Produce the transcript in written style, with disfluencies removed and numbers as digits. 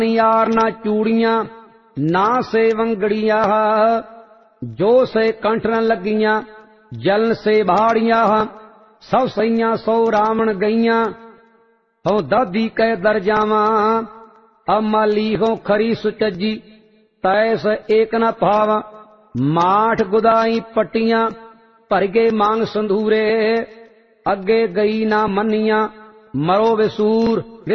यार ना चूड़ियां ना से वंगड़िया, जो से कंठ न लगियां जलन से भाड़िया। सब सैया सौ रावण गईया, हो दादी कह दर जावा। अब माली हो खरी सुचजी, तैस एक न पावा। माठ गुदाई पट्टियां, भर गए मांग संधूरे। अगे गई ना मनिया, मरो विसूर